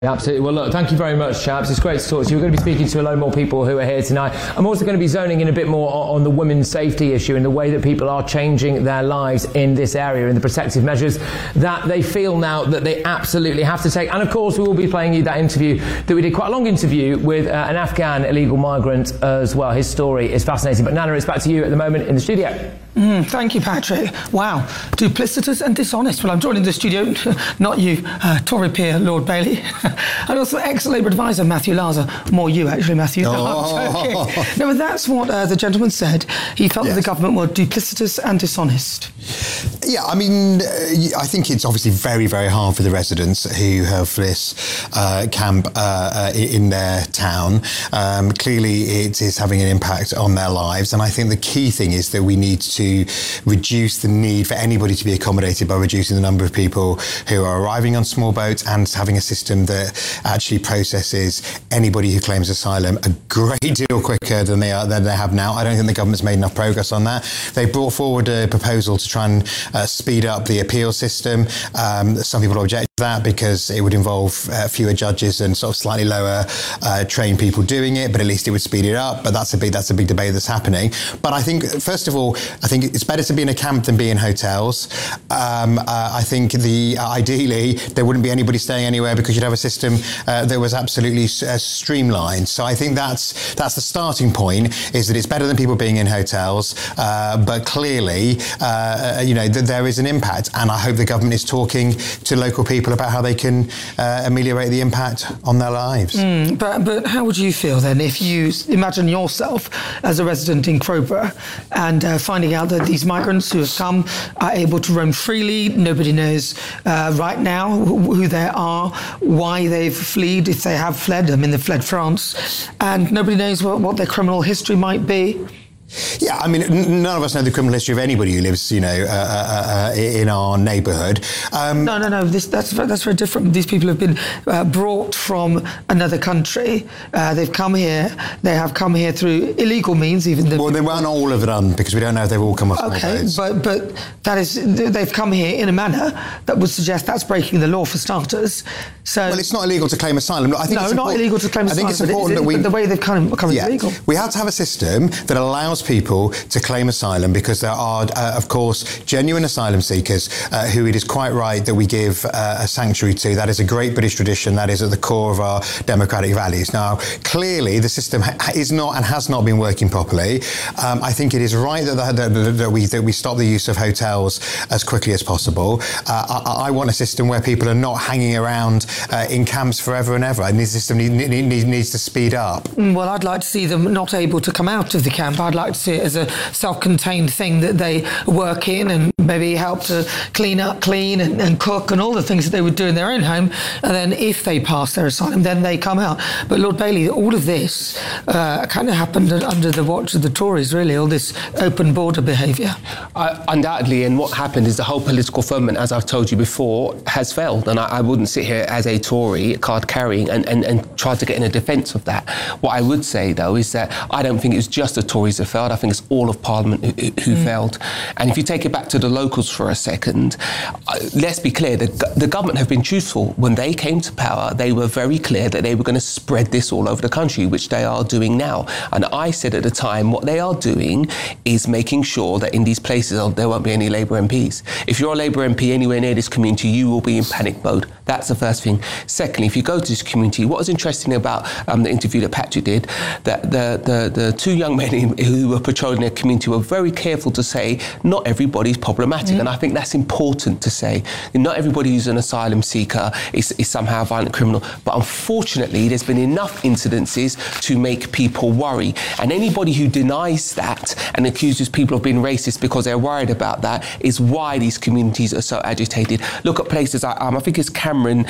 Absolutely. Well, look, thank you very much, chaps. It's great to talk to you. We're going to be speaking to a load more people who are here tonight. I'm also going to be zoning in a bit more on the women's safety issue and the way that people are changing their lives in this area and the protective measures that they feel now that they absolutely have to take. And of course, we will be playing you that interview that we did, quite a long interview with an Afghan illegal migrant as well. His story is fascinating. But Nana, it's back to you at the moment in the studio. Thank you, Patrick. Wow, duplicitous and dishonest. Well, I'm joined in the studio, not you, Tory peer Lord Bailey, and also ex-Labour advisor Matthew Laza. More you, actually, Matthew. No, but that's what the gentleman said. He felt that the government were duplicitous and dishonest. Yeah, I mean, I think it's obviously very, very hard for the residents who have this camp in their town. Clearly, it is having an impact on their lives. And I think the key thing is that we need to reduce the need for anybody to be accommodated by reducing the number of people who are arriving on small boats and having a system that actually processes anybody who claims asylum a great deal quicker than they have now. I don't think the government's made enough progress on that. They brought forward a proposal to try and speed up the appeal system. Some people object to that because it would involve fewer judges and sort of slightly lower trained people doing it, but at least it would speed it up. But that's a big debate that's happening. But I think, first of all, I think it's better to be in a camp than be in hotels. I think ideally there wouldn't be anybody staying anywhere because you'd have a system that was absolutely streamlined. So I think that's the starting point, is that it's better than people being in hotels. But clearly, there is an impact, and I hope the government is talking to local people about how they can ameliorate the impact on their lives. But how would you feel then if you imagine yourself as a resident in Crowborough and finding out that these migrants who have come are able to roam freely? Nobody knows right now who they are, why they've fled, if they have fled. I mean, they've fled France, and nobody knows what their criminal history might be. Yeah, I mean, none of us know the criminal history of anybody who lives, in our neighbourhood. No. That's very different. These people have been brought from another country. They've come here. They have come here through illegal means, Well, they weren't all of them, because we don't know if they've all come off. Okay, but that is, they've come here in a manner that would suggest that's breaking the law for starters. So, well, it's not illegal to claim asylum. I think not illegal to claim asylum. I think it's important that the way they've come illegal. We have to have a system that allows people to claim asylum, because there are, of course, genuine asylum seekers who it is quite right that we give a sanctuary to. That is a great British tradition. That is at the core of our democratic values. Now, clearly, the system is not and has not been working properly. I think it is right that we stop the use of hotels as quickly as possible. I want a system where people are not hanging around in camps forever and ever. And the system needs to speed up. Well, I'd like to see them not able to come out of the camp. I'd like to see it as a self-contained thing that they work in and maybe help to clean and cook and all the things that they would do in their own home. And then if they pass their asylum, then they come out. But Lord Bailey, all of this kind of happened under the watch of the Tories, really, all this open border behaviour. Undoubtedly, and what happened is the whole political firmament, as I've told you before, has failed. And I wouldn't sit here as a Tory card carrying and try to get in a defence of that. What I would say, though, is that I don't think it's just the Tories who failed. I think it's all of Parliament who failed. And if you take it back to the locals for a second, let's be clear, the government have been truthful. When they came to power, they were very clear that they were going to spread this all over the country, which they are doing now. And I said at the time, what they are doing is making sure that in these places there won't be any Labour MPs. If you're a Labour MP anywhere near this community, you will be in panic mode. That's the first thing. Secondly, if you go to this community, what was interesting about the interview that Patrick did, that the two young men who were patrolling their community were very careful to say not everybody's problematic. And I think that's important to say. Not everybody who's an asylum seeker is somehow a violent criminal. But unfortunately, there's been enough incidences to make people worry. And anybody who denies that and accuses people of being racist because they're worried about that is why these communities are so agitated. Look at places like, I think it's Cameron,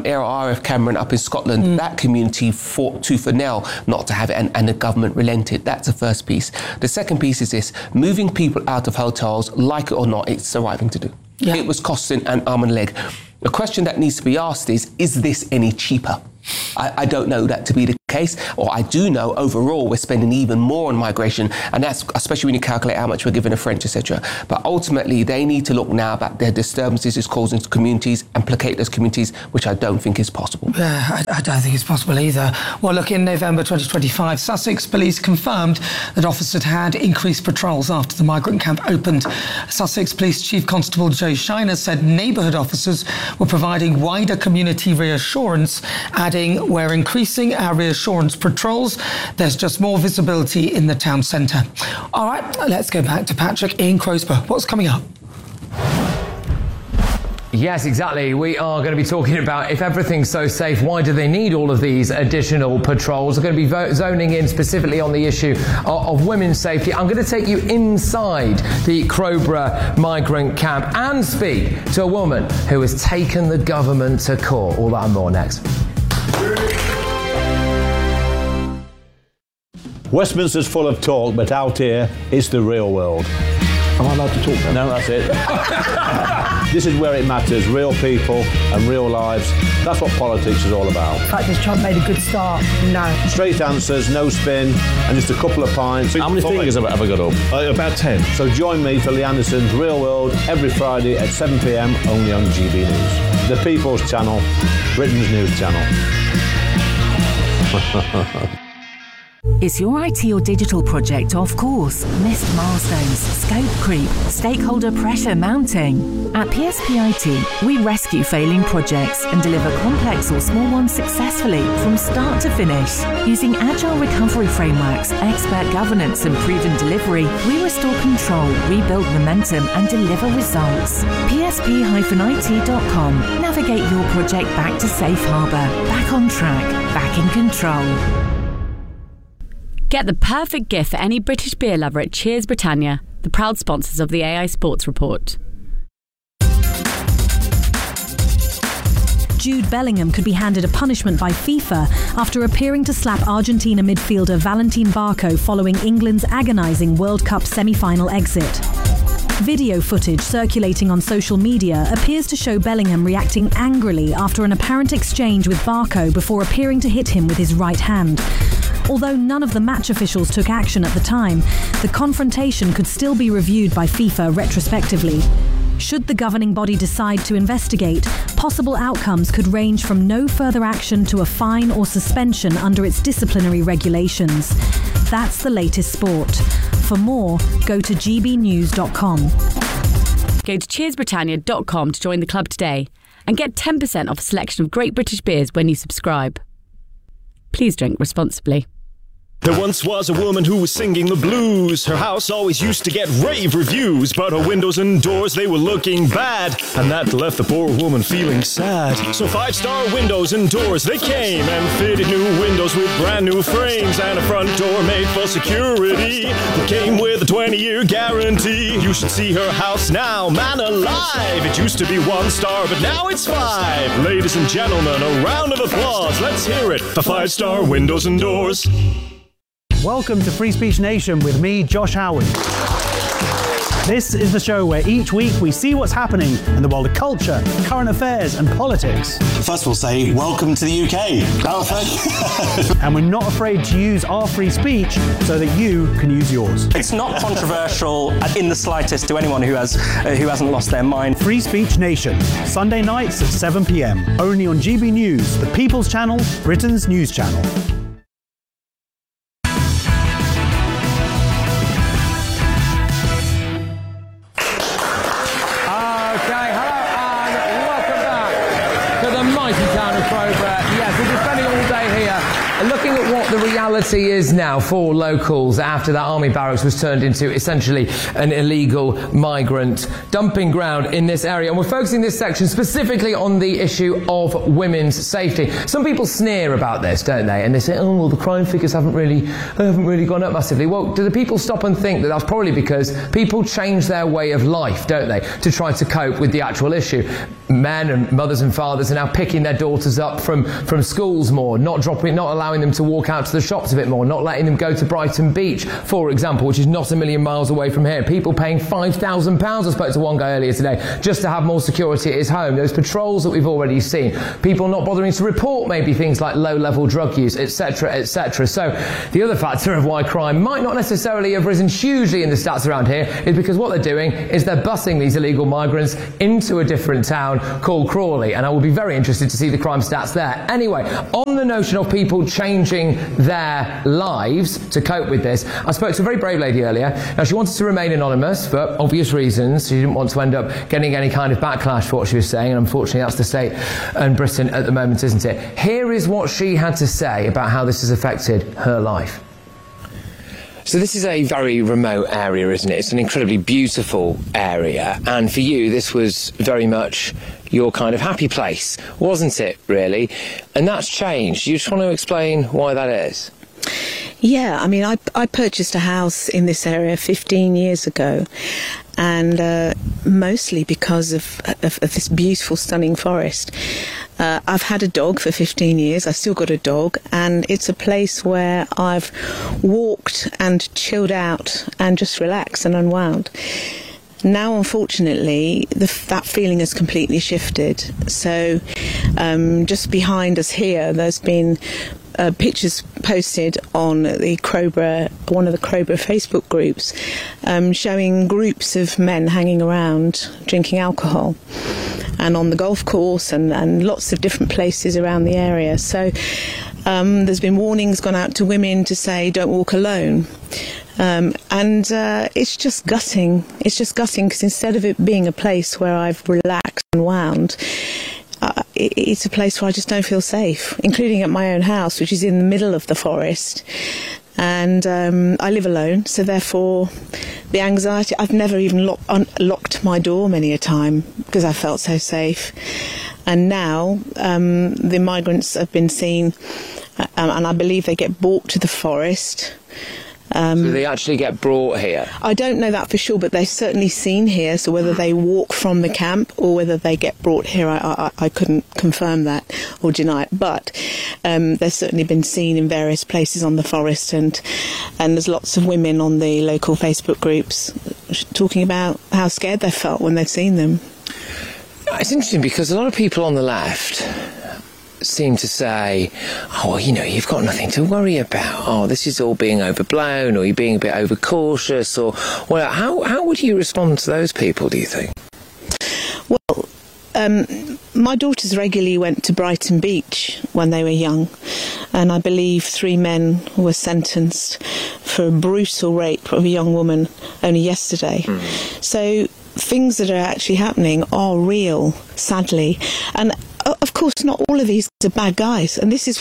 RF Cameron up in Scotland. That community fought tooth and nail not to have it, and the government relented. That's the first piece. The second piece is this: moving people out of hotels, like it or not, it's the right thing to do. Yeah. It was costing an arm and a leg. The question that needs to be asked is this any cheaper? I don't know that to be the case, or I do know overall we're spending even more on migration, and that's especially when you calculate how much we're giving the French, etc. But ultimately, they need to look now about their disturbances it's causing to communities and placate those communities, which I don't think is possible. I don't think it's possible either. Well, look, in November 2025, Sussex Police confirmed that officers had increased patrols after the migrant camp opened. Sussex Police Chief Constable Joe Shiner said neighbourhood officers were providing wider community reassurance, adding, "We're increasing our reassurance patrols. There's just more visibility in the town centre." All right, let's go back to Patrick in Crowsborough. What's coming up? Yes, exactly. We are going to be talking about, if everything's so safe, why do they need all of these additional patrols? We're going to be zoning in specifically on the issue of women's safety. I'm going to take you inside the Crowborough migrant camp and speak to a woman who has taken the government to court. All that and more next. Westminster's full of talk, but out here, it's the real world. Am I allowed to talk now? No, that's it. This is where it matters, real people and real lives. That's what politics is all about. In fact, has Trump made a good start? No. Straight answers, no spin, and just a couple of pints. How many fingers have I got up? About 10. So join me for Lee Anderson's Real World every Friday at 7 p.m, only on GB News. The People's Channel, Britain's news channel. Is your IT or digital project off course? Missed milestones, scope creep, stakeholder pressure mounting? At PSP IT, we rescue failing projects and deliver complex or small ones successfully from start to finish. Using agile recovery frameworks, expert governance and proven delivery, we restore control, rebuild momentum and deliver results. PSP-IT.com. Navigate your project back to safe harbour, back on track, back in control. Get the perfect gift for any British beer lover at Cheers Britannia, the proud sponsors of the AI Sports Report. Jude Bellingham could be handed a punishment by FIFA after appearing to slap Argentina midfielder Valentin Barco following England's agonising World Cup semi-final exit. Video footage circulating on social media appears to show Bellingham reacting angrily after an apparent exchange with Barco before appearing to hit him with his right hand. Although none of the match officials took action at the time, the confrontation could still be reviewed by FIFA retrospectively. Should the governing body decide to investigate, possible outcomes could range from no further action to a fine or suspension under its disciplinary regulations. That's the latest sport. For more, go to gbnews.com. Go to cheersbritannia.com to join the club today and get 10% off a selection of great British beers when you subscribe. Please drink responsibly. There once was a woman who was singing the blues. Her house always used to get rave reviews, but her windows and doors, they were looking bad, and that left the poor woman feeling sad. So 5-star windows and doors, they came and fitted new windows with brand new frames and a front door made for security that came with a 20-year guarantee. You should see her house now, man alive. It used to be 1 star, but now it's 5. Ladies and gentlemen, a round of applause. Let's hear it for 5-star windows and doors. Welcome to Free Speech Nation with me, Josh Howard. This is the show where each week we see what's happening in the world of culture, current affairs and politics. First of all, say welcome to the UK. And we're not afraid to use our free speech so that you can use yours. It's not controversial in the slightest to anyone who hasn't lost their mind. Free Speech Nation, Sunday nights at 7 p.m. only on GB News, the People's Channel, Britain's news channel. Looking at what the reality is now for locals after that army barracks was turned into essentially an illegal migrant dumping ground in this area. And we're focusing this section specifically on the issue of women's safety. Some people sneer about this, don't they? And they say, oh, well, the crime figures haven't really gone up massively. Well, do the people stop and think that that's probably because people change their way of life, don't they, to try to cope with the actual issue? men and mothers and fathers are now picking their daughters up from schools more, not allowing them to walk out to the shops a bit more, not letting them go to Brighton Beach, for example, which is not a million miles away from here. People paying £5,000, I spoke to one guy earlier today, just to have more security at his home. Those patrols that we've already seen, people not bothering to report maybe things like low-level drug use, etc., etc. So the other factor of why crime might not necessarily have risen hugely in the stats around here is because what they're doing is they're busing these illegal migrants into a different town called Crawley, and I will be very interested to see the crime stats there. Anyway, on the notion of people changing their lives to cope with this, I spoke to a very brave lady earlier. Now, she wanted to remain anonymous for obvious reasons. She didn't want to end up getting any kind of backlash for what she was saying, and unfortunately that's the state and Britain at the moment, isn't it? Here is what she had to say about how this has affected her life. So this is a very remote area, isn't it? It's an incredibly beautiful area, and for you this was very much your kind of happy place, wasn't it, really? And that's changed. You just want to explain why that is? Yeah, I mean, I purchased a house in this area 15 years ago, and mostly because of this beautiful, stunning forest. I've had a dog for 15 years. I've still got a dog, and it's a place where I've walked and chilled out and just relaxed and unwound. Now, unfortunately, that feeling has completely shifted. So just behind us here, there's been pictures posted on the Crowborough, one of the Crowborough Facebook groups, showing groups of men hanging around drinking alcohol, and on the golf course and lots of different places around the area. So there's been warnings gone out to women to say don't walk alone. And it's just gutting. It's just gutting because instead of it being a place where I've relaxed and wound, it's a place where I just don't feel safe, including at my own house, which is in the middle of the forest. And I live alone, so therefore the anxiety, I've never even locked my door many a time because I felt so safe. And now the migrants have been seen, and I believe they get brought to the forest. So they actually get brought here? I don't know that for sure, but they're certainly seen here. So whether they walk from the camp or whether they get brought here, I couldn't confirm that or deny it. But they've certainly been seen in various places on the forest, and there's lots of women on the local Facebook groups talking about how scared they felt when they've seen them. It's interesting because a lot of people on the left seem to say, oh, well, you know, you've got nothing to worry about. Oh, this is all being overblown, or you're being a bit overcautious, or well, how would you respond to those people, do you think? Well, my daughters regularly went to Brighton Beach when they were young, and I believe 3 men were sentenced for a brutal rape of a young woman only yesterday. So things that are actually happening are real, sadly. And of course, not all of these are bad guys, and this is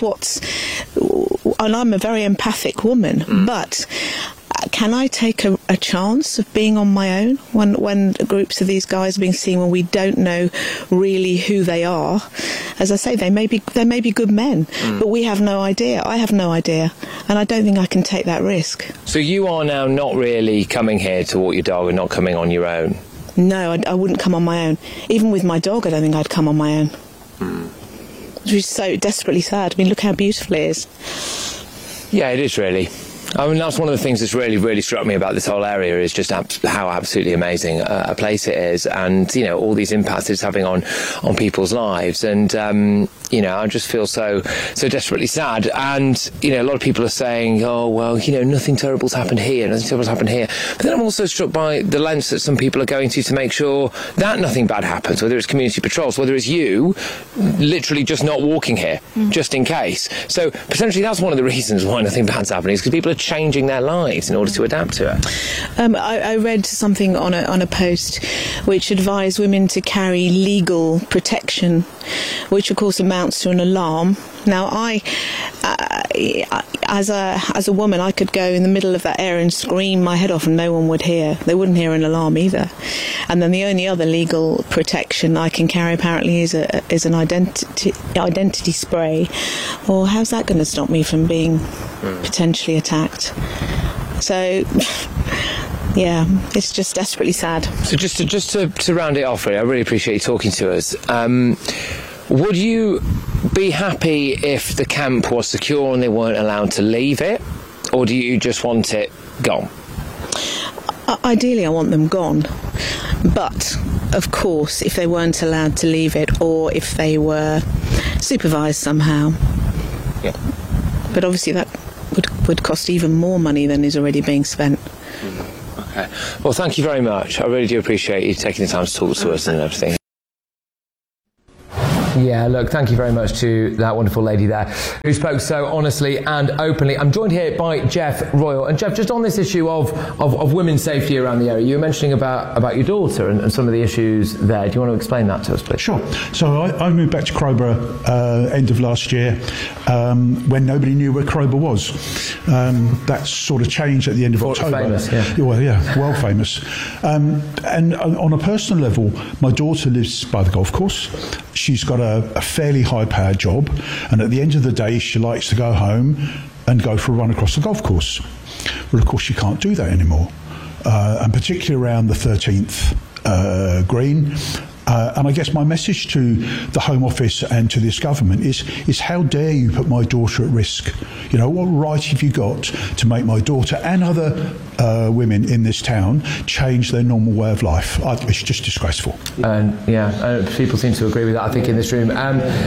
and I'm a very empathic woman, but can I take a chance of being on my own when groups of these guys are being seen when we don't know really who they are? As I say, they may be good men, but we have no idea. I have no idea, and I don't think I can take that risk. So you are now not really coming here to walk your dog and not coming on your own? No, I wouldn't come on my own. Even with my dog, I don't think I'd come on my own. Which is so desperately sad. I mean, look how beautiful it is. Yeah, it is really. I mean, that's one of the things that's really, really struck me about this whole area is just how absolutely amazing a place it is, and, you know, all these impacts it's having on people's lives. And, you know, I just feel so desperately sad. And, you know, a lot of people are saying, oh, well, you know, nothing terrible's happened here, nothing terrible's happened here. But then I'm also struck by the lengths that some people are going to make sure that nothing bad happens, whether it's community patrols, whether it's you literally just not walking here, just in case. So potentially that's one of the reasons why nothing bad's happening, is because people are changing their lives in order to adapt to it. I read something on a post which advised women to carry legal protection, which of course amounts to an alarm. Now, I as a woman, I could go in the middle of that area and scream my head off and no one would hear. They wouldn't hear an alarm either. And then the only other legal protection I can carry apparently is an identity spray. Well, how's that going to stop me from being potentially attacked? So Yeah, it's just desperately sad. So just to round it off, really, I really appreciate you talking to us. Would you be happy if the camp was secure and they weren't allowed to leave it, or do you just want it gone? Ideally, I want them gone. But, of course, if they weren't allowed to leave it, or if they were supervised somehow. Yeah. But obviously that would cost even more money than is already being spent. Okay. Well, thank you very much. I really do appreciate you taking the time to talk to us and everything. Yeah, look, thank you very much to that wonderful lady there who spoke so honestly and openly. I'm joined here by Jeff Royal. And Jeff, just on this issue of women's safety around the area, you were mentioning about your daughter and some of the issues there. Do you want to explain that to us, please? Sure. So I moved back to Crowborough end of last year when nobody knew where Crowborough was. That sort of changed at the end of October. Famous, yeah. Well, yeah, well famous. And on a personal level, my daughter lives by the golf course. She's got a fairly high-powered job, and at the end of the day, she likes to go home and go for a run across the golf course. Well, of course, she can't do that anymore, and particularly around the 13th green. And I guess my message to the Home Office and to this government is how dare you put my daughter at risk? You know, what right have you got to make my daughter and other women in this town change their normal way of life? It's just disgraceful. And people seem to agree with that, I think, in this room.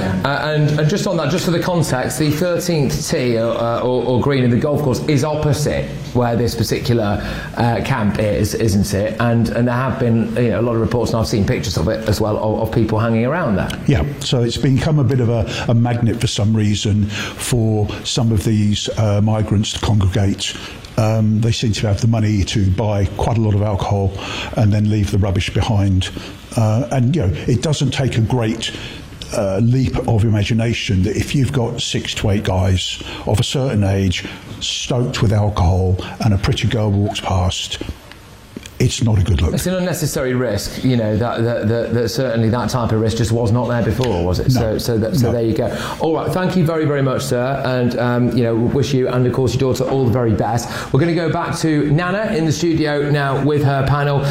And just on that, just for the context, the 13th tee or green in the golf course is opposite where this particular camp is, isn't it? And there have been a lot of reports, and I've seen pictures of it as well, of people hanging around there. Yeah, so it's become a bit of a magnet for some reason for some of these migrants to congregate. They seem to have the money to buy quite a lot of alcohol and then leave the rubbish behind. And it doesn't take a great leap of imagination that if you've got 6 to 8 guys of a certain age stoked with alcohol and a pretty girl walks past, it's not a good look. It's an unnecessary risk, that certainly that type of risk just was not there before, was it? No. So there you go. All right, thank you very, very much, sir, and wish you and of course your daughter all the very best. We're going to go back to Nana in the studio now with her panel.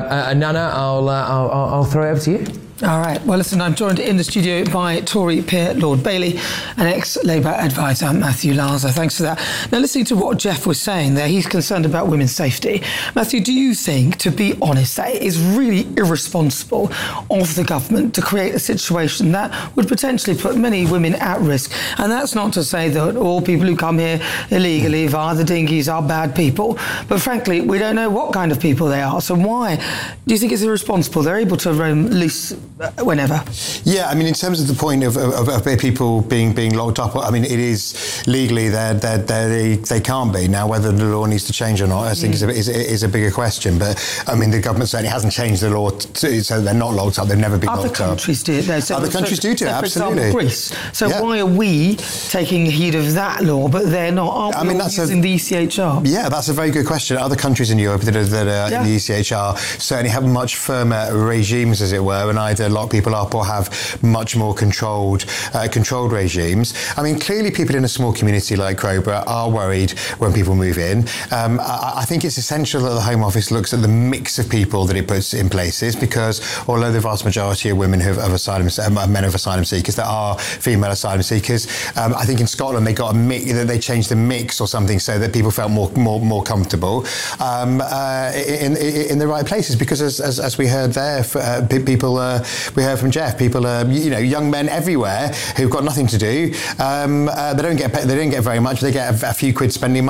Nana, I'll throw it over to you. All right. Well, listen, I'm joined in the studio by Tory peer Lord Bailey and ex-Labour advisor Matthew Larser. Thanks for that. Now, listening to what Jeff was saying there, he's concerned about women's safety. Matthew, do you think, to be honest, that it is really irresponsible of the government to create a situation that would potentially put many women at risk? And that's not to say that all people who come here illegally via the dinghies are bad people, but frankly, we don't know what kind of people they are. So why do you think it's irresponsible? They're able to roam loose whenever. Yeah, I mean, in terms of the point of people being locked up, I mean, it is legally they can't be. Now, whether the law needs to change or not, I think is a bigger question. But I mean, the government certainly hasn't changed the law so they're not locked up. They've never been locked up. Other countries do it, though. So, other countries do it, absolutely. For example, Greece. So why are we taking heed of that law, but they're not? Aren't we using the ECHR? Yeah, that's a very good question. Other countries in Europe that are in the ECHR certainly have much firmer regimes, as it were, and either lock people up or have much more controlled regimes. I mean, clearly people in a small community like Crowborough are worried when people move in. I think it's essential that the Home Office looks at the mix of people that it puts in places, because although the vast majority of women men of asylum seekers, there are female asylum seekers. I think in Scotland they got they changed the mix or something so that people felt more comfortable in the right places, because as we heard there, we heard from Jeff, people are young men everywhere who've got nothing to do. They don't get very much. They get a few quid spending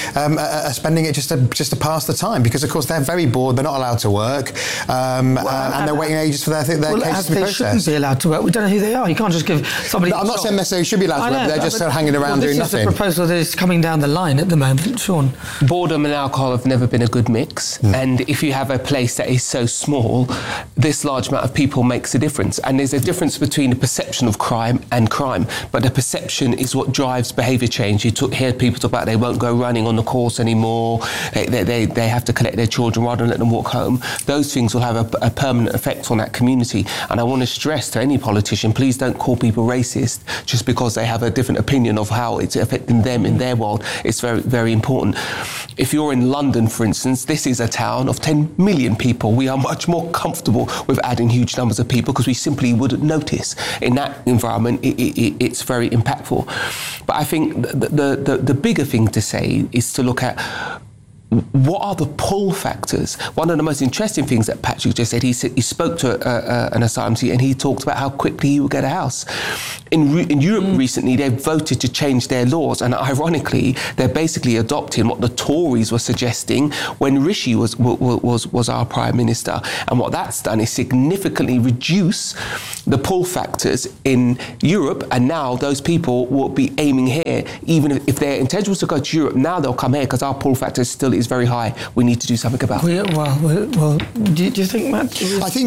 it just to pass the time, because of course they're very bored. They're not allowed to work, and they're waiting ages for their cases to be processed. They shouldn't be allowed to work. We don't know who they are. You can't just give somebody. I'm not saying necessarily should be allowed to work. They're just hanging around doing nothing. This is the proposal that is coming down the line at the moment, Sean. Boredom and alcohol have never been a good mix, and if you have a place that is so small, this large amount of people make makes a difference. And there's a difference between the perception of crime and crime. But the perception is what drives behaviour change. You hear people talk about they won't go running on the course anymore. They have to collect their children rather than let them walk home. Those things will have a permanent effect on that community. And I want to stress to any politician, please don't call people racist just because they have a different opinion of how it's affecting them in their world. It's very, very important. If you're in London, for instance, this is a town of 10 million people. We are much more comfortable with adding huge numbers of people because we simply wouldn't notice. In that environment, it's very impactful. But I think the bigger thing to say is to look at what are the pull factors? One of the most interesting things that Patrick just said, he spoke to an asylum seeker and he talked about how quickly he would get a house. In Europe recently, they've voted to change their laws, and ironically, they're basically adopting what the Tories were suggesting when Rishi was our Prime Minister. And what that's done is significantly reduce the pull factors in Europe, and now those people will be aiming here. Even if their intention was to go to Europe, now they'll come here because our pull factor still is very high. We need to do something about it. Well, do you think, Matt?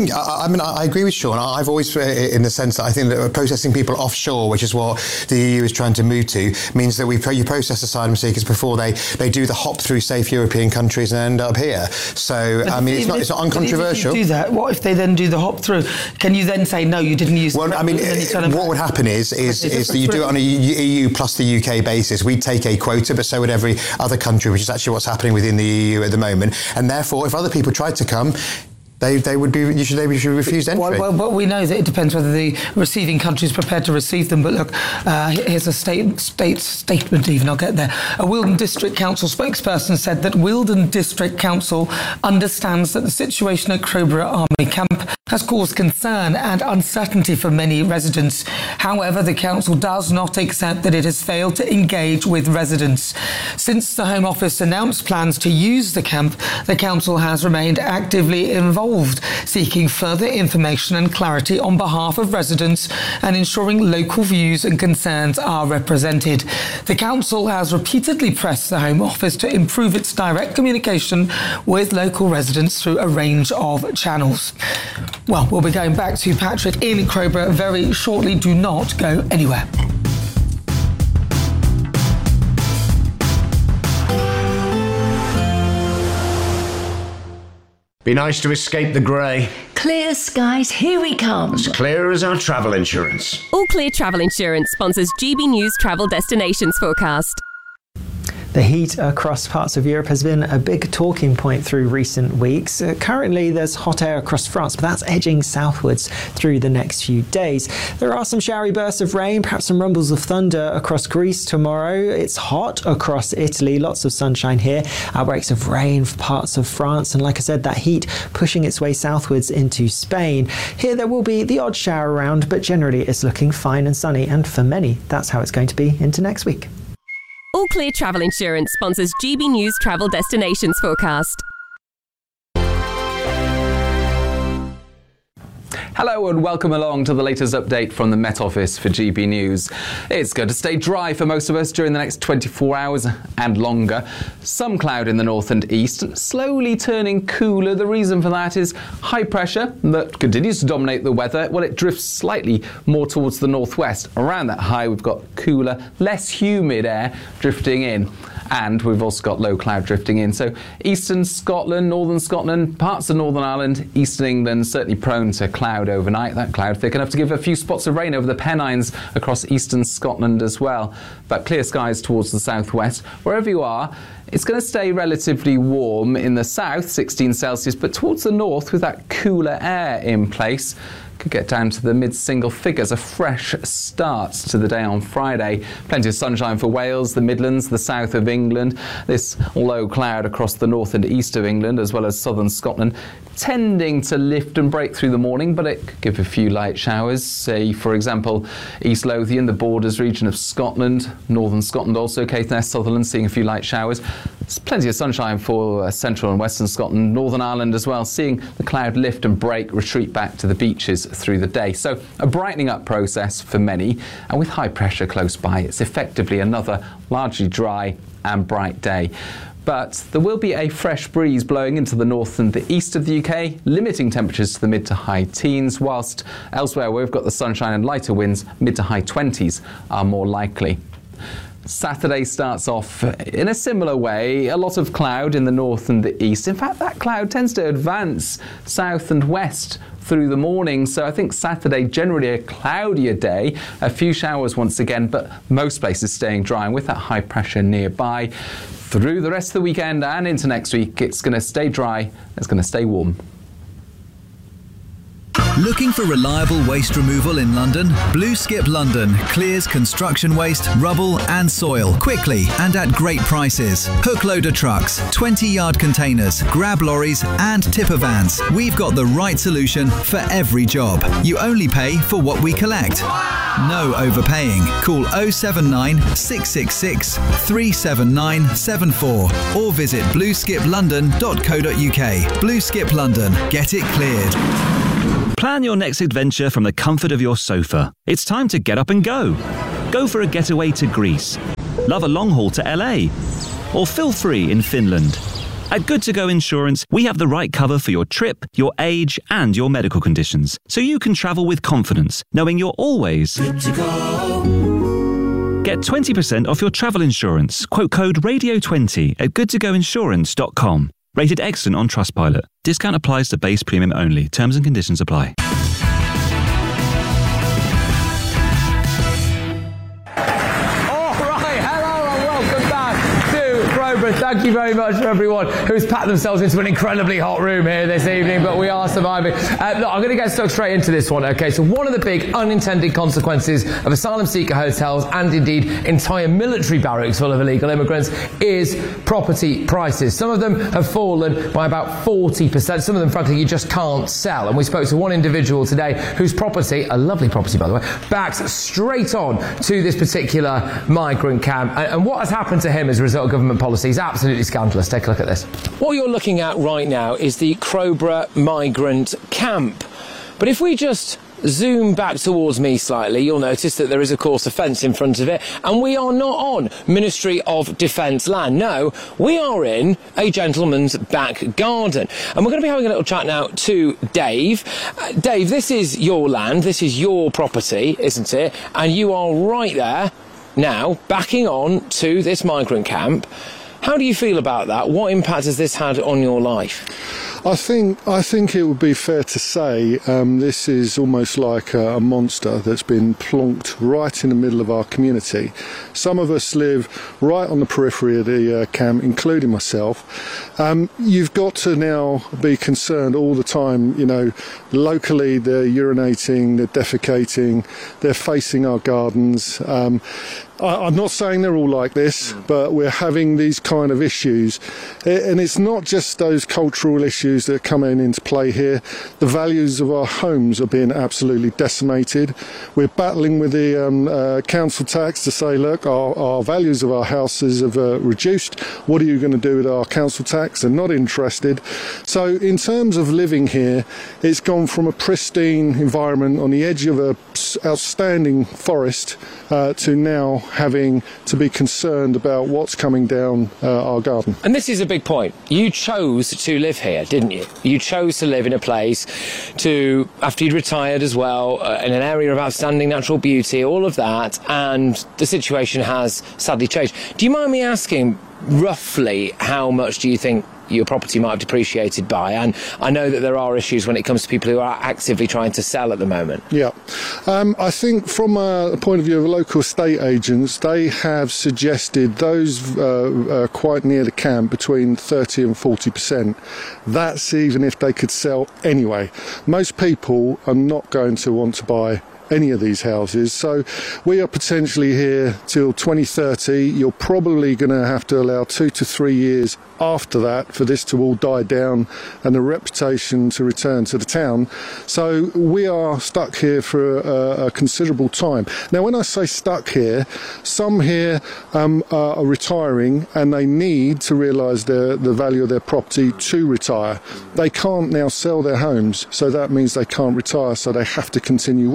I agree with Sean. I've always, in the sense that I think that processing people offshore, which is what the EU is trying to move to, means that you process asylum seekers before they do the hop through safe European countries and end up here. So, it's not uncontroversial. If you do that, what if they then do the hop through? Can you then say, no, you didn't use what would happen is that you do it on a EU plus the UK basis. We'd take a quota, but so would every other country, which is actually what's happening within the EU at the moment. And therefore, if other people tried to come, they should be refused entry. Well, but we know that it depends whether the receiving country is prepared to receive them. But look, here's a statement even, I'll get there. A Wealdon District Council spokesperson said that Wealdon District Council understands that the situation at Crowborough Army Camp has caused concern and uncertainty for many residents. However, the council does not accept that it has failed to engage with residents. Since the Home Office announced plans to use the camp, the council has remained actively involved, seeking further information and clarity on behalf of residents and ensuring local views and concerns are represented. The council has repeatedly pressed the Home Office to improve its direct communication with local residents through a range of channels. Well, we'll be going back to Patrick in Crowborough very shortly. Do not go anywhere. Be nice to escape the grey. Clear skies, here we come. As clear as our travel insurance. All Clear Travel Insurance sponsors GB News Travel Destinations Forecast. The heat across parts of Europe has been a big talking point through recent weeks. Currently, there's hot air across France, but that's edging southwards through the next few days. There are some showery bursts of rain, perhaps some rumbles of thunder across Greece tomorrow. It's hot across Italy, lots of sunshine here. Outbreaks of rain for parts of France, and like I said, that heat pushing its way southwards into Spain. Here there will be the odd shower around, but generally it's looking fine and sunny, and for many, that's how it's going to be into next week. All Clear Travel Insurance sponsors GB News Travel Destinations Forecast. Hello and welcome along to the latest update from the Met Office for GB News. It's going to stay dry for most of us during the next 24 hours and longer. Some cloud in the north and east, slowly turning cooler. The reason for that is high pressure that continues to dominate the weather. Well, it drifts slightly more towards the northwest. Around that high, we've got cooler, less humid air drifting in. And we've also got low cloud drifting in. So eastern Scotland, northern Scotland, parts of Northern Ireland, eastern England, certainly prone to cloud overnight. That cloud thick enough to give a few spots of rain over the Pennines across eastern Scotland as well. But clear skies towards the southwest. Wherever you are, it's going to stay relatively warm in the south, 16 Celsius, but towards the north with that cooler air in place, could get down to the mid-single figures, a fresh start to the day on Friday. Plenty of sunshine for Wales, the Midlands, the south of England. This low cloud across the north and east of England, as well as southern Scotland, tending to lift and break through the morning, but it could give a few light showers. Say, for example, East Lothian, the borders region of Scotland, northern Scotland also, Caithness, Sutherland, seeing a few light showers. There's plenty of sunshine for central and western Scotland, Northern Ireland as well, seeing the cloud lift and break, retreat back to the beaches through the day. So a brightening up process for many, and with high pressure close by, it's effectively another largely dry and bright day. but there will be a fresh breeze blowing into the north and the east of the UK, limiting temperatures to the mid to high teens, whilst elsewhere where we've got the sunshine and lighter winds, mid to high 20s are more likely. Saturday starts off in a similar way, a lot of cloud in the north and the east. In fact, that cloud tends to advance south and west through the morning, so I think Saturday generally a cloudier day, a few showers once again, but most places staying dry, and with that high pressure nearby through the rest of the weekend and into next week, it's going to stay dry, it's going to stay warm. Looking for reliable waste removal in London? Blue Skip London clears construction waste, rubble and soil quickly and at great prices. Hook loader trucks, 20-yard containers, grab lorries and tipper vans. We've got the right solution for every job. You only pay for what we collect. No overpaying. Call 079 666 37974 or visit blueskiplondon.co.uk. Blue Skip London. Get it cleared. Plan your next adventure from the comfort of your sofa. It's time to get up and go. Go for a getaway to Greece. Love a long haul to LA. Or feel free in Finland. At Good To Go Insurance, we have the right cover for your trip, your age, and your medical conditions, so you can travel with confidence, knowing you're always good to go. Get 20% off your travel insurance. Quote code RADIO20 at goodtogoinsurance.com. Rated excellent on Trustpilot. Discount applies to base premium only. Terms and conditions apply. Thank you very much for everyone who's packed themselves into an incredibly hot room here this evening, but we are surviving. Look, I'm going to get stuck straight into this one, okay? So one of the big unintended consequences of asylum seeker hotels and indeed entire military barracks full of illegal immigrants is property prices. Some of them have fallen by about 40%. Some of them, frankly, you just can't sell. And we spoke to one individual today whose property, a lovely property by the way, backs straight on to this particular migrant camp. And what has happened to him as a result of government policy is absolutely scandalous. Take a look at this. What you're looking at right now is the Crowborough migrant camp. But if we just zoom back towards me slightly, you'll notice that there is, of course, a fence in front of it, and we are not on Ministry of Defence land. No, we are in a gentleman's back garden. And we're going to be having a little chat now to Dave. Dave, this is your land, this is your property, isn't it? And you are right there now, backing on to this migrant camp. How do you feel about that? What impact has this had on your life? I think it would be fair to say this is almost like a monster that's been plonked right in the middle of our community. Some of us live right on the periphery of the camp, including myself. You've got to now be concerned all the time, you know, locally they're urinating, they're defecating, they're facing our gardens. I'm not saying they're all like this, but we're having these kind of issues. And it's not just those cultural issues that are coming into play here. The values of our homes are being absolutely decimated. We're battling with the council tax to say, look, our values of our houses have reduced. What are you going to do with our council tax? They're not interested. So in terms of living here, it's gone from a pristine environment on the edge of an outstanding forest to now having to be concerned about what's coming down our garden. And this is a big point. You chose to live here, didn't you? You chose to live in a place to, after you'd retired as well, in an area of outstanding natural beauty, all of that, and the situation has sadly changed. Do you mind me asking, roughly, how much do you think your property might have depreciated by? And I know that there are issues when it comes to people who are actively trying to sell at the moment. Yeah. I think from a point of view of local estate agents, they have suggested those quite near the camp between 30 and 40%. That's even if they could sell anyway. Most people are not going to want to buy any of these houses, so we are potentially here till 2030. You're probably going to have to allow 2 to 3 years after that for this to all die down and the reputation to return to the town. So we are stuck here for a considerable time. Now, when I say stuck here, some here are retiring and they need to realise the value of their property to retire. They can't now sell their homes, so that means they can't retire, so they have to continue working.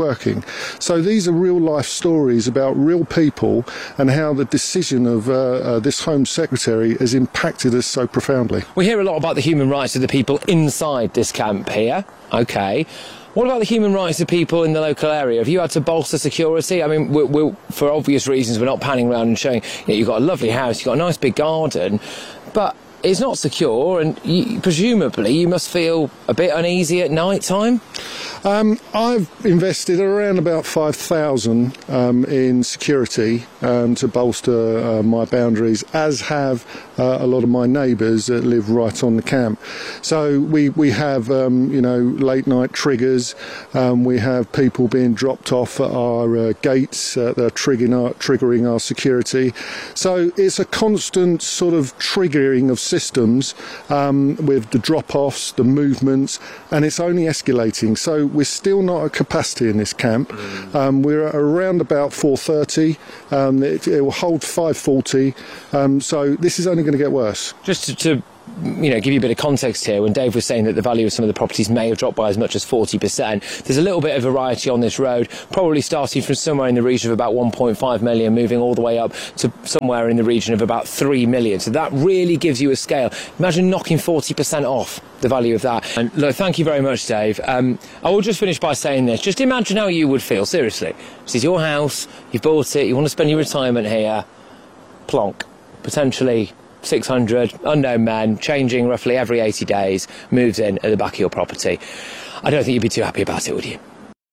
living. So these are real life stories about real people and how the decision of this Home Secretary has impacted us so profoundly. We hear a lot about the human rights of the people inside this camp here. OK. What about the human rights of people in the local area? Have you had to bolster security? I mean, we're, for obvious reasons, we're not panning around and showing, you've got a lovely house, you've got a nice big garden, but it's not secure, and presumably you must feel a bit uneasy at night time? I've invested around about 5,000 in security to bolster my boundaries, as have a lot of my neighbours that live right on the camp. So we have late night triggers. We have people being dropped off at our gates. They're triggering our security. So it's a constant sort of triggering of systems with the drop-offs, the movements, and it's only escalating. So we're still not at capacity in this camp. We're at around about 430. It will hold 540. So this is only going to get worse. Just to give you a bit of context here, when Dave was saying that the value of some of the properties may have dropped by as much as 40%, there's a little bit of variety on this road, probably starting from somewhere in the region of about 1.5 million, moving all the way up to somewhere in the region of about 3 million. So that really gives you a scale. Imagine knocking 40% off the value of that. And look, thank you very much, Dave. I will just finish by saying this. Just imagine how you would feel, seriously. This is your house, you've bought it, you want to spend your retirement here. Plonk. Potentially 600 unknown men, changing roughly every 80 days, moves in at the back of your property. I don't think you'd be too happy about it, would you?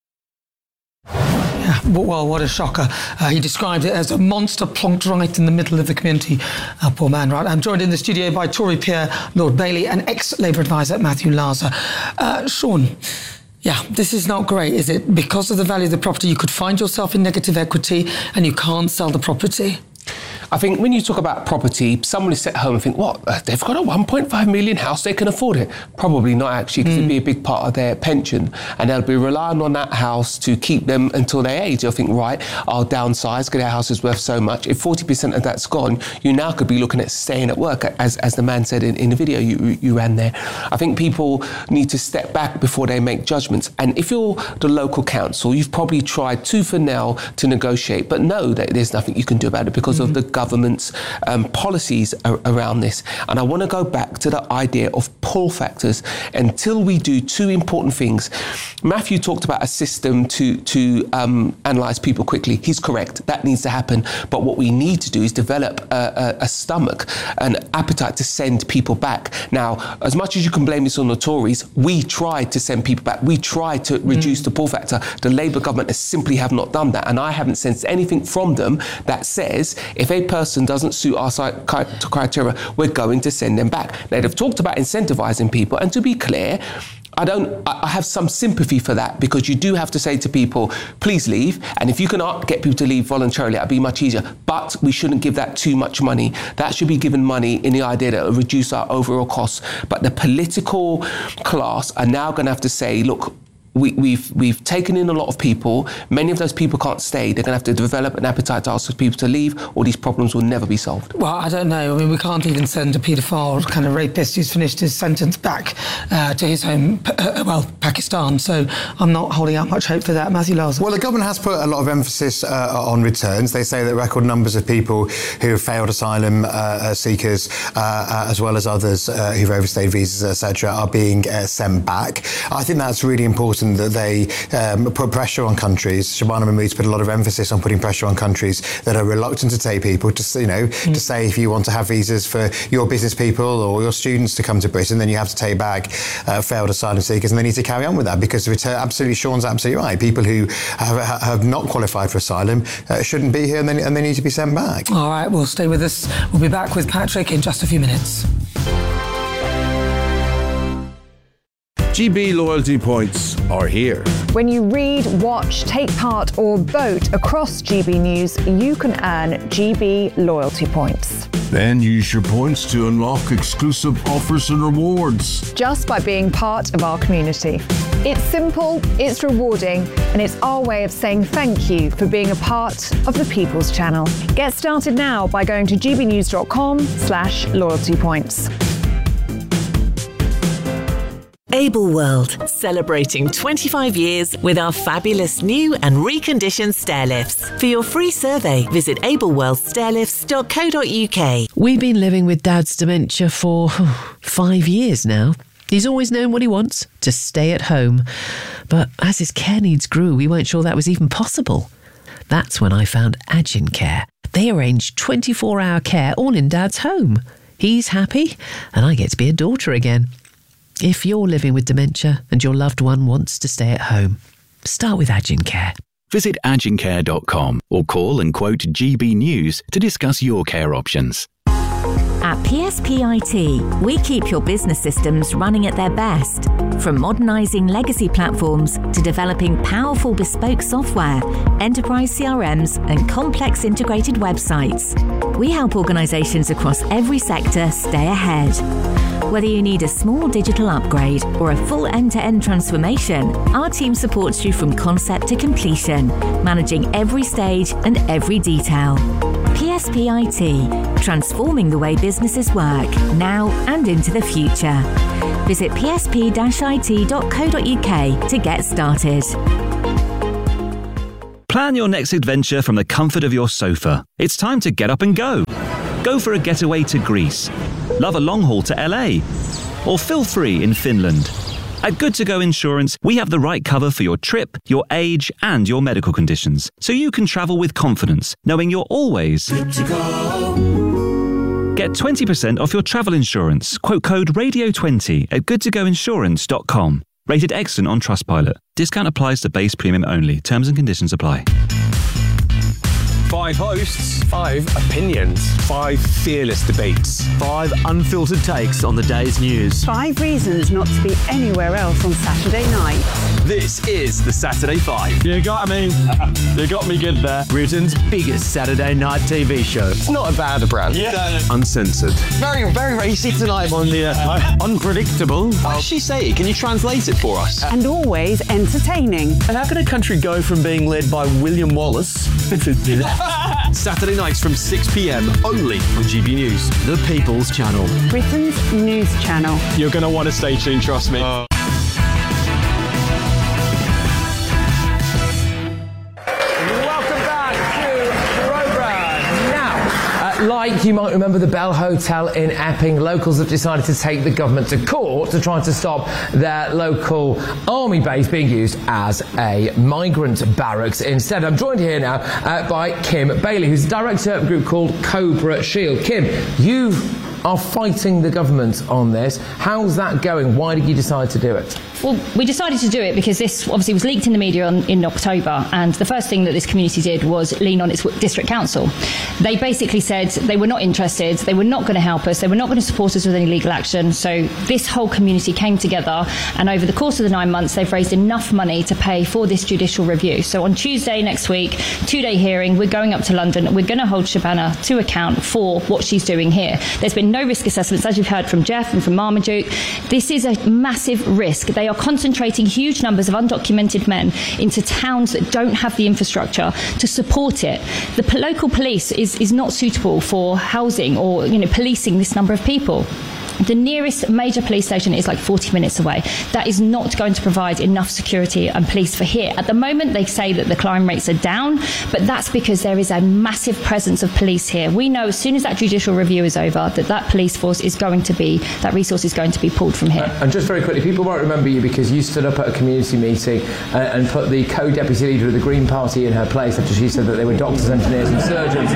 Yeah, well, what a shocker. He described it as a monster plonked right in the middle of the community. Poor man, right? I'm joined in the studio by Tory peer Lord Bailey and ex-Labour advisor Matthew Larser. Sean, yeah, this is not great, is it? Because of the value of the property, you could find yourself in negative equity and you can't sell the property. I think when you talk about property, someone is at home and think, what, they've got a 1.5 million house, they can afford it. Probably not actually, because it'd be a big part of their pension. And they'll be relying on that house to keep them until their age. They'll think, right, I'll downsize because their house is worth so much. If 40% of that's gone, you now could be looking at staying at work, as the man said in the video you ran there. I think people need to step back before they make judgments. And if you're the local council, you've probably tried tooth and nail to negotiate, but know that there's nothing you can do about it because of the government's policies around this. And I want to go back to the idea of pull factors until we do two important things. Matthew talked about a system to analyse people quickly. He's correct. That needs to happen. But what we need to do is develop a stomach, an appetite to send people back. Now, as much as you can blame this on the Tories, we tried to send people back. We tried to reduce the pull factor. The Labour government simply have not done that. And I haven't sensed anything from them that says if a person doesn't suit our criteria, we're going to send them back. They've talked about incentivising people, and to be clear, I have some sympathy for that, because you do have to say to people, please leave, and if you can get people to leave voluntarily, that'd be much easier. But we shouldn't give that too much money. That should be given money in the idea that it will reduce our overall costs. But the political class are now going to have to say, look, we've taken in a lot of people. Many of those people can't stay. They're going to have to develop an appetite to ask people to leave, or these problems will never be solved. Well, I don't know. I mean, we can't even send a paedophile kind of rapist who's finished his sentence back to his home, Pakistan. So I'm not holding out much hope for that. Matthew Larser. Well, the government has put a lot of emphasis on returns. They say that record numbers of people who have failed asylum seekers, as well as others who've overstayed visas, etc., are being sent back. I think that's really important, that they put pressure on countries. Shabana Mahmood's put a lot of emphasis on putting pressure on countries that are reluctant to take people, to to say if you want to have visas for your business people or your students to come to Britain, then you have to take back failed asylum seekers, and they need to carry on with that, because the return, Sean's absolutely right. People who have not qualified for asylum shouldn't be here, and they need to be sent back. All right, well, stay with us. We'll be back with Patrick in just a few minutes. GB loyalty points are here. When you read, watch, take part or vote across GB News, you can earn GB loyalty points. Then use your points to unlock exclusive offers and rewards. Just by being part of our community. It's simple, it's rewarding, and it's our way of saying thank you for being a part of the People's Channel. Get started now by going to gbnews.com/loyalty points. Able World, celebrating 25 years with our fabulous new and reconditioned stair lifts. For your free survey, visit ableworldstairlifts.co.uk. We've been living with Dad's dementia for 5 years now. He's always known what he wants, to stay at home. But as his care needs grew, we weren't sure that was even possible. That's when I found Agin Care. They arrange 24-hour care all in Dad's home. He's happy, and I get to be a daughter again. If you're living with dementia and your loved one wants to stay at home, start with Agin Care. Visit agincare.com or call and quote GB News to discuss your care options. At PSP IT, we keep your business systems running at their best. From modernising legacy platforms to developing powerful bespoke software, enterprise CRMs and complex integrated websites. We help organisations across every sector stay ahead. Whether you need a small digital upgrade or a full end-to-end transformation, our team supports you from concept to completion, managing every stage and every detail. PSP IT, transforming the way businesses work, now and into the future. Visit psp-it.co.uk to get started. Plan your next adventure from the comfort of your sofa. It's time to get up and go. Go for a getaway to Greece. Love a long haul to LA. Or feel free in Finland. At Good To Go Insurance, we have the right cover for your trip, your age, and your medical conditions, so you can travel with confidence, knowing you're always good to go. Get 20% off your travel insurance. Quote code RADIO20 at goodtogoinsurance.com. Rated excellent on Trustpilot. Discount applies to base premium only. Terms and conditions apply. 5 hosts, 5 opinions, 5 fearless debates, 5 unfiltered takes on the day's news. 5 reasons not to be anywhere else on Saturday night. This is the Saturday 5. You got me. You got me good there. Britain's biggest Saturday night TV show. It's not a bad brand. Yeah. Uncensored. Very, very racy tonight on the unpredictable. What does she say? Can you translate it for us? And always entertaining. And how can a country go from being led by William Wallace Saturday nights from 6 p.m. only on GB News, the People's Channel. Britain's news channel. You're going to want to stay tuned, trust me. Like you might remember the Bell Hotel in Epping, locals have decided to take the government to court to try to stop their local army base being used as a migrant barracks. Instead, I'm joined here now by Kim Bailey, who's the director of a group called Cobra Shield. Kim, you are fighting the government on this. How's that going? Why did you decide to do it? Well, we decided to do it because this obviously was leaked in the media in October, and the first thing that this community did was lean on its district council. They basically said they were not interested, they were not going to help us, they were not going to support us with any legal action. So this whole community came together, and over the course of the 9 months, they've raised enough money to pay for this judicial review. So on Tuesday next week, 2-day hearing, we're going up to London. We're going to hold Shabana to account for what she's doing here. There's been no risk assessments, as you've heard from Jeff and from Marmaduke. This is a massive risk. They are concentrating huge numbers of undocumented men into towns that don't have the infrastructure to support it. The local police is not suitable for housing or policing this number of people. The nearest major police station is like 40 minutes away. That is not going to provide enough security and police for here. At the moment, they say that the crime rates are down, but that's because there is a massive presence of police here. We know as soon as that judicial review is over that police force is going to be, that resource is going to be pulled from here. And just very quickly, people won't remember you because you stood up at a community meeting and put the co-deputy leader of the Green Party in her place after she said that they were doctors, engineers and surgeons.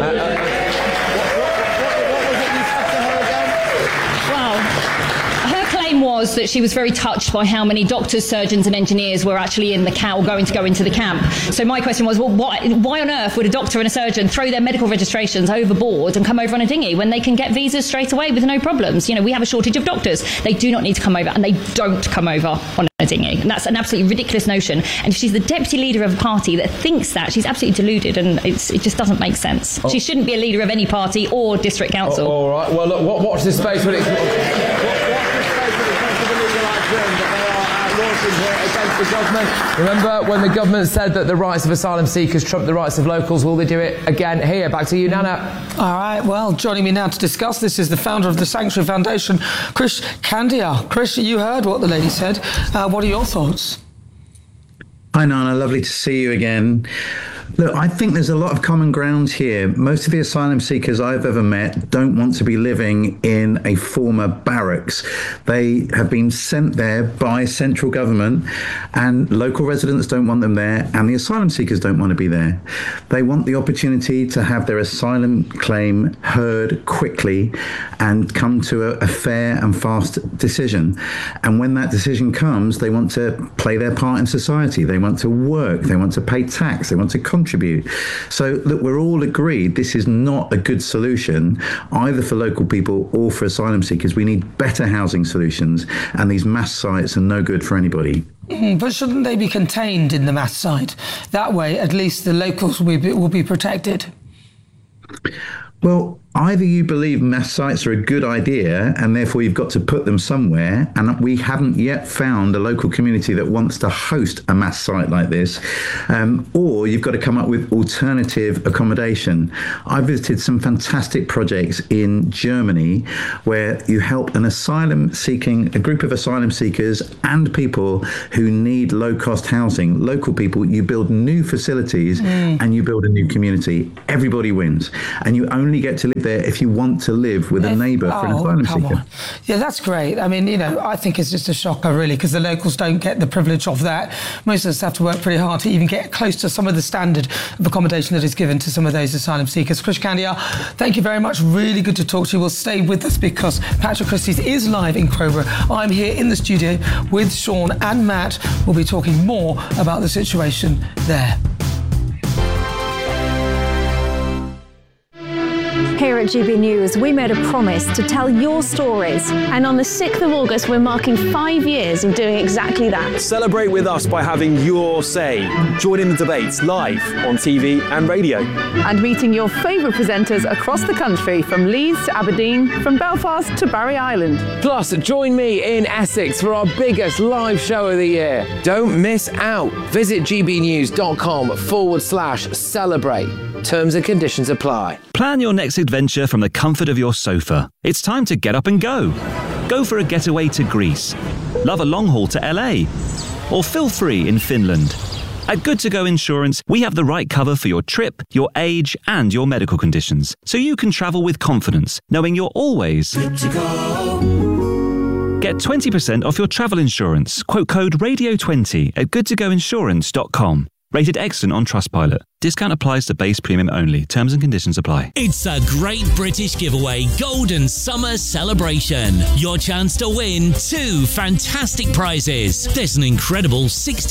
Was that she was very touched by how many doctors, surgeons and engineers were actually in the camp, going to go into the camp. So my question was, well, why on earth would a doctor and a surgeon throw their medical registrations overboard and come over on a dinghy when they can get visas straight away with no problems? We have a shortage of doctors. They do not need to come over, and they don't come over on a dinghy. And that's an absolutely ridiculous notion. And if she's the deputy leader of a party that thinks that, she's absolutely deluded, and it just doesn't make sense. She shouldn't be a leader of any party or district council. All right. Well, look, watch this space when it... Watch this space when it comes to the legal action that they are launching here against the government. Remember when the government said that the rights of asylum seekers trump the rights of locals? Will they do it again here? Back to you, Nana. All right, well, joining me now to discuss this is the founder of the Sanctuary Foundation, Krish Kandiah. Krish, you heard what the lady said. What are your thoughts? Hi, Nana. Lovely to see you again. Look, I think there's a lot of common ground here. Most of the asylum seekers I've ever met don't want to be living in a former barracks. They have been sent there by central government, and local residents don't want them there, and the asylum seekers don't want to be there. They want the opportunity to have their asylum claim heard quickly and come to a fair and fast decision. And when that decision comes, they want to play their part in society. They want to work. They want to pay tax. They want to contribute. So, look, we're all agreed this is not a good solution, either for local people or for asylum seekers. We need better housing solutions, and these mass sites are no good for anybody. But shouldn't they be contained in the mass site? That way, at least the locals will be protected. Well, either you believe mass sites are a good idea and therefore you've got to put them somewhere, and we haven't yet found a local community that wants to host a mass site like this, or you've got to come up with alternative accommodation. I visited some fantastic projects in Germany where you help a group of asylum seekers and people who need low-cost housing. Local people, you build new facilities and you build a new community. Everybody wins. And you only get to live there if you want to live with a neighbour for an asylum seeker. On. Yeah, that's great. I mean, I think it's just a shocker, really, because the locals don't get the privilege of that. Most of us have to work pretty hard to even get close to some of the standard of accommodation that is given to some of those asylum seekers. Krish Kandiah, thank you very much. Really good to talk to you. We'll stay with us because Patrick Christys is live in Crowborough. I'm here in the studio with Sean and Matt. We'll be talking more about the situation there. Here at GB News, we made a promise to tell your stories. And on the 6th of August, we're marking 5 years of doing exactly that. Celebrate with us by having your say. Join in the debates live on TV and radio. And meeting your favourite presenters across the country, from Leeds to Aberdeen, from Belfast to Barry Island. Plus, join me in Essex for our biggest live show of the year. Don't miss out. Visit gbnews.com/celebrate. Terms and conditions apply. Plan your next adventure from the comfort of your sofa. It's time to get up and go. Go for a getaway to Greece. Love a long haul to LA. Or feel free in Finland. At Good To Go Insurance, we have the right cover for your trip, your age, and your medical conditions, so you can travel with confidence, knowing you're always good to go. Get 20% off your travel insurance. Quote code RADIO20 at goodtogoinsurance.com. Rated excellent on Trustpilot. Discount applies to base premium only. Terms and conditions apply. It's a great British giveaway Golden Summer Celebration. Your chance to win 2 fantastic prizes. There's an incredible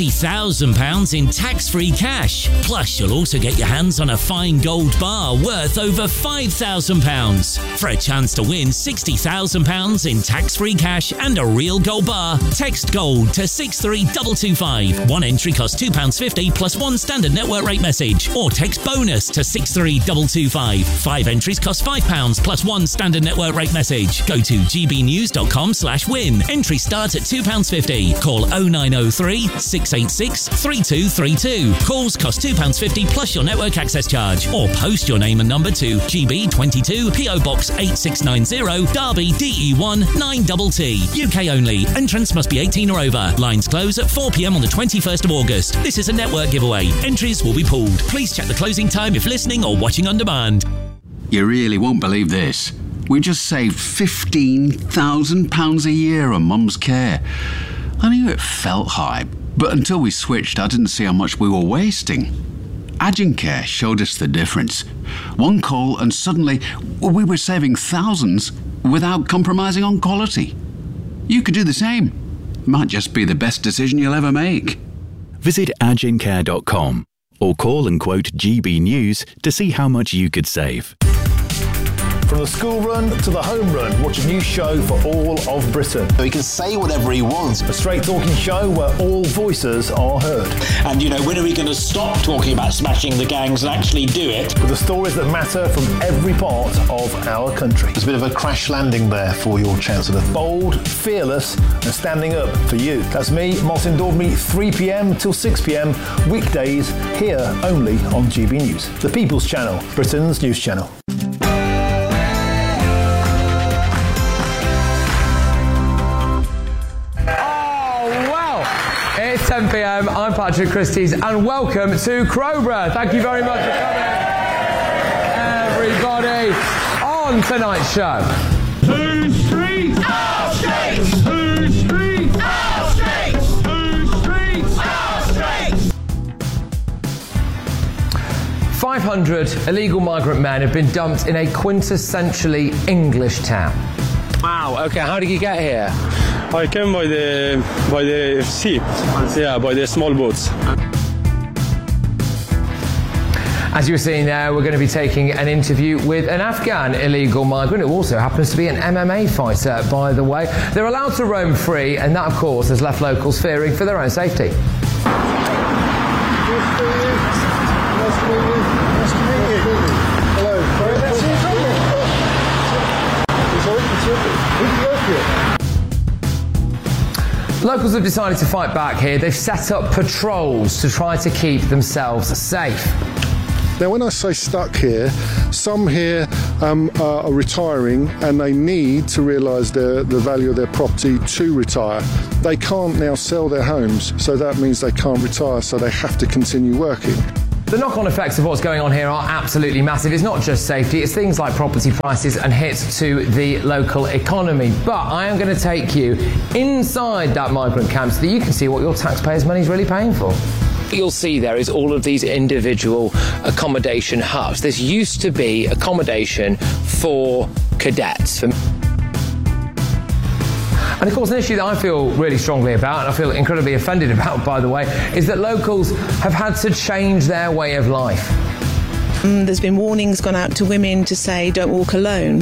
£60,000 in tax-free cash. Plus, you'll also get your hands on a fine gold bar worth over £5,000. For a chance to win £60,000 in tax-free cash and a real gold bar, text GOLD to 63225. One entry costs £2.50 plus one standard network rate message. Or text BONUS to 63225. 5 entries cost £5 plus one standard network rate message. Go to gbnews.com/win. Entry starts at £2.50. Call 0903 686 3232. Calls cost £2.50 plus your network access charge. Or post your name and number to GB22 PO Box 8690 Derby DE1 9TT. UK only. Entrance must be 18 or over. Lines close at 4 p.m. on the 21st of August. This is a network giveaway. Entries will be pooled. Please check the closing time if listening or watching on demand. You really won't believe this. We just saved £15,000 a year on Mum's care. I knew it felt high, but until we switched, I didn't see how much we were wasting. Agencare showed us the difference. One call and suddenly we were saving thousands without compromising on quality. You could do the same. Might just be the best decision you'll ever make. Visit agencare.com or call and quote GB News to see how much you could save. From the school run to the home run, watch a new show for all of Britain. He can say whatever he wants. A straight talking show where all voices are heard. And, you know, when are we going to stop talking about smashing the gangs and actually do it? With the stories that matter from every part of our country. There's a bit of a crash landing there for your Chancellor. Bold, fearless and standing up for you. That's me, Martin Daubney, 3 p.m. till 6 p.m. weekdays here only on GB News. The People's Channel, Britain's news channel. It's 10 p.m. I'm Patrick Christys and welcome to Crowborough. Thank you very much for coming, everybody, on tonight's show. Two streets, all streets. Two streets, all streets. Two streets, all streets. 500 illegal migrant men have been dumped in a quintessentially English town. Wow. Okay. How did you get here? I came by the ship. Yeah, by the small boats. As you were seeing there, we're going to be taking an interview with an Afghan illegal migrant who also happens to be an MMA fighter, by the way. They're allowed to roam free, and that, of course, has left locals fearing for their own safety. Locals have decided to fight back here. They've set up patrols to try to keep themselves safe. Now, when I say stuck here, some here are retiring and they need to realise the value of their property to retire. They can't now sell their homes, so that means they can't retire, so they have to continue working. The knock-on effects of what's going on here are absolutely massive. It's not just safety, it's things like property prices and hits to the local economy. But I am going to take you inside that migrant camp so that you can see what your taxpayers' money is really paying for. What you'll see there is all of these individual accommodation hubs. This used to be accommodation for cadets. And of course, an issue that I feel really strongly about, and I feel incredibly offended about, by the way, is that locals have had to change their way of life. There's been warnings gone out to women to say don't walk alone.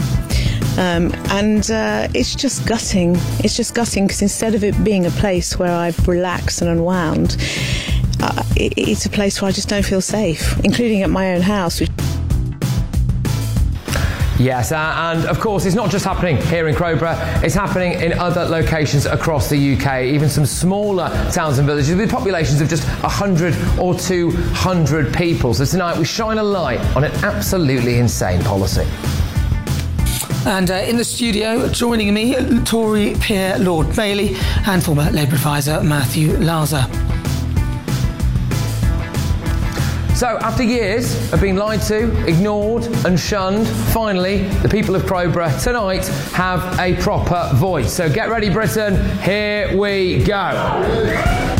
It's just gutting. It's just gutting because instead of it being a place where I've relaxed and unwound, it's a place where I just don't feel safe, including at my own house. Yes, and of course it's not just happening here in Crowborough, it's happening in other locations across the UK, even some smaller towns and villages with populations of just 100 or 200 people. So tonight we shine a light on an absolutely insane policy. And in the studio, joining me, Tory peer Lord Bailey and former Labour advisor Matthew Laza. So, after years of being lied to, ignored and shunned, finally, the people of Crowborough tonight have a proper voice. So get ready, Britain, here we go.